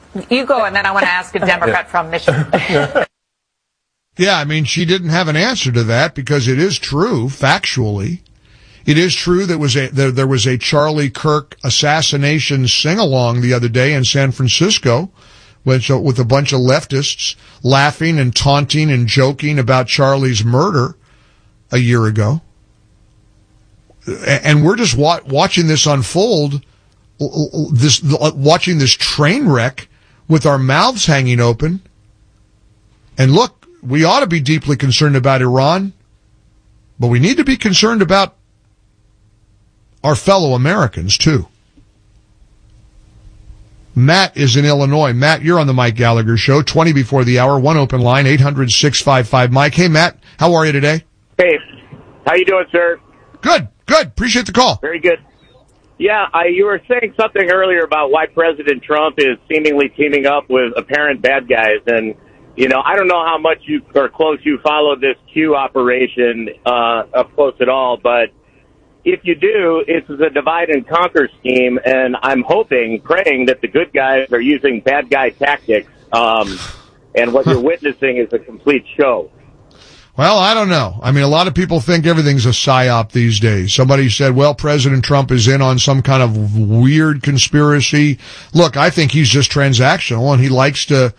You go, and then I want to ask a Democrat from Michigan. Yeah, I mean, she didn't have an answer to that because it is true, factually. It is true that there was a Charlie Kirk assassination sing-along the other day in San Francisco with a bunch of leftists laughing and taunting and joking about Charlie's murder a year ago. And we're just watching this unfold, watching this train wreck with our mouths hanging open. And look, we ought to be deeply concerned about Iran, but we need to be concerned about our fellow Americans, too. Matt is in Illinois. Matt, you're on the Mike Gallagher Show, 20 before the hour, one open line, 800-655-MIKE. Hey, Matt, how are you today? Hey, how you doing, sir? Good. Appreciate the call. Very good. Yeah, you were saying something earlier about why President Trump is seemingly teaming up with apparent bad guys. And, you know, I don't know how much close you follow this Q operation up close at all, but if you do, it's a divide and conquer scheme, and I'm praying that the good guys are using bad guy tactics, and what you're witnessing is a complete show. Well, I don't know. I mean, a lot of people think everything's a psyop these days. Somebody said, well, President Trump is in on some kind of weird conspiracy. Look, I think he's just transactional, and he likes to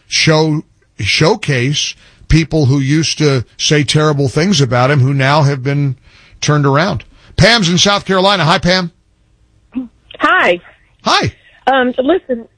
showcase people who used to say terrible things about him who now have been turned around. Pam's in South Carolina. Hi, Pam. Hi. Hi. Listen,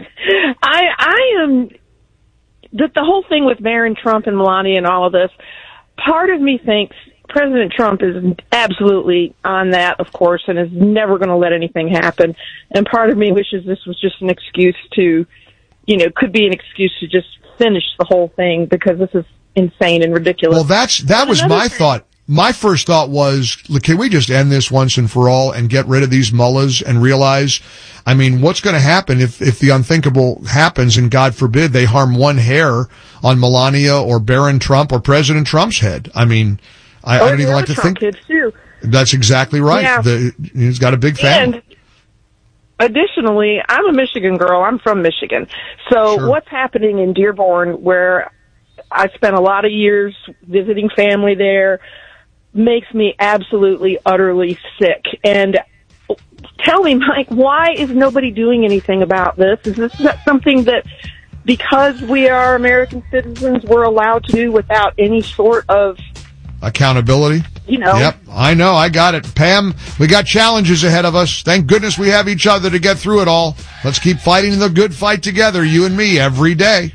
I am the whole thing with Barron Trump and Melania and all of this. Part of me thinks President Trump is absolutely on that, of course, and is never going to let anything happen. And part of me wishes this was just an excuse to, could be an excuse to just finish the whole thing because this is insane and ridiculous. Well, that was my thought. My first thought was, can we just end this once and for all and get rid of these mullahs and realize, I mean, what's going to happen if the unthinkable happens and God forbid they harm one hair on Melania or Barron Trump or President Trump's head? I mean, I don't even like to think. Kids too. That's exactly right. Yeah. He's got a big family. And additionally, I'm a Michigan girl. I'm from Michigan. So Sure. What's happening in Dearborn, where I spent a lot of years visiting family there, makes me absolutely, utterly sick. And tell me, Mike, why is nobody doing anything about this? Is this something that, because we are American citizens, we're allowed to do without any sort of accountability? Yep, I know. I got it. Pam, we got challenges ahead of us. Thank goodness we have each other to get through it all. Let's keep fighting the good fight together, you and me, every day.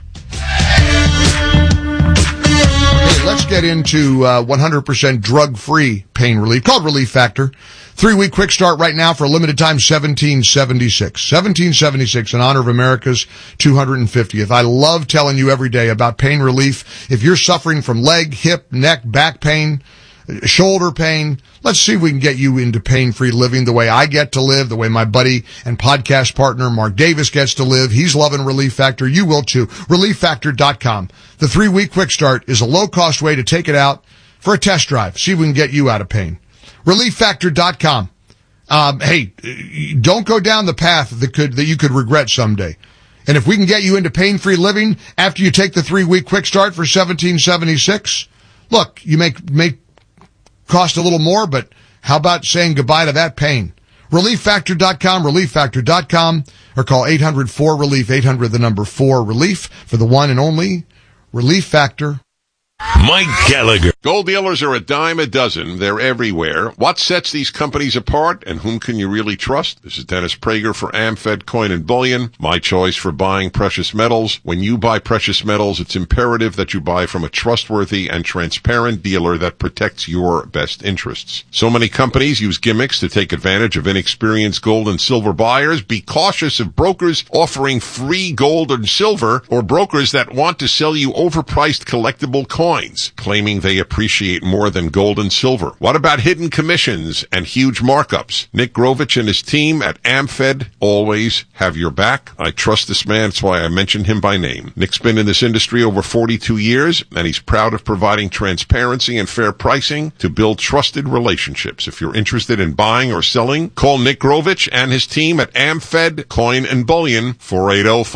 Let's get into 100% drug-free pain relief, called Relief Factor. 3-week quick start right now for a limited time, $17.76. $17.76 in honor of America's 250th. I love telling you every day about pain relief. If you're suffering from leg, hip, neck, back pain, shoulder pain, let's see if we can get you into pain-free living the way I get to live, the way my buddy and podcast partner Mark Davis gets to live. He's loving Relief Factor. You will too. ReliefFactor.com. The 3-week quick start is a low-cost way to take it out for a test drive. See if we can get you out of pain. ReliefFactor.com. Hey, don't go down the path that you could regret someday. And if we can get you into pain-free living after you take the 3-week quick start for $17.76, look, you may cost a little more, but how about saying goodbye to that pain? ReliefFactor.com, ReliefFactor.com, or call 800-4-RELIEF, 800-4-RELIEF for the one and only Relief Factor. Mike Gallagher. Gold dealers are a dime a dozen. They're everywhere. What sets these companies apart, and whom can you really trust? This is Dennis Prager for AmFed Coin and Bullion, my choice for buying precious metals. When you buy precious metals, it's imperative that you buy from a trustworthy and transparent dealer that protects your best interests. So many companies use gimmicks to take advantage of inexperienced gold and silver buyers. Be cautious of brokers offering free gold and silver, or brokers that want to sell you overpriced collectible coins, claiming they appreciate more than gold and silver. What about hidden commissions and huge markups? Nick Grovich and his team at AmFed always have your back. I trust this man. That's why I mentioned him by name. Nick's been in this industry over 42 years, and he's proud of providing transparency and fair pricing to build trusted relationships. If you're interested in buying or selling, call Nick Grovich and his team at AmFed Coin and Bullion, 480